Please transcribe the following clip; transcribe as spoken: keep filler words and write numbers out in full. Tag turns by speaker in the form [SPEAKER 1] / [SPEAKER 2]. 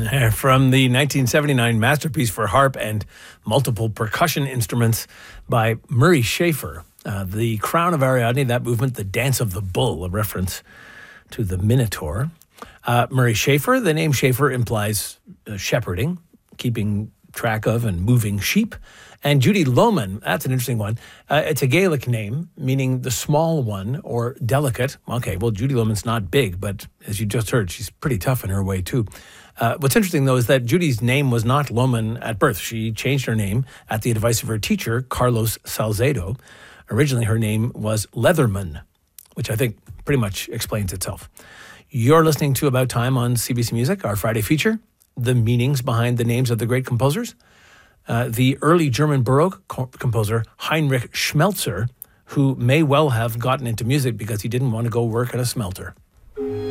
[SPEAKER 1] uh, from the nineteen seventy-nine masterpiece for harp and multiple percussion instruments by Murray Schafer. Uh, the Crown of Ariadne, that movement, the Dance of the Bull, a reference to the Minotaur. Uh, Murray Schafer, the name Schafer implies uh, shepherding, keeping track of and moving sheep. And Judy Lohman, that's an interesting one. Uh, it's a Gaelic name, meaning the small one or delicate. Okay, well, Judy Lohman's not big, but as you just heard, she's pretty tough in her way, too. Uh, what's interesting, though, is that Judy's name was not Lohman at birth. She changed her name at the advice of her teacher, Carlos Salcedo. Originally, her name was Leatherman, which I think pretty much explains itself. You're listening to About Time on C B C Music, our Friday feature, the meanings behind the names of the great composers. Uh, the early German Baroque co- composer Heinrich Schmelzer, who may well have gotten into music because he didn't want to go work at a smelter.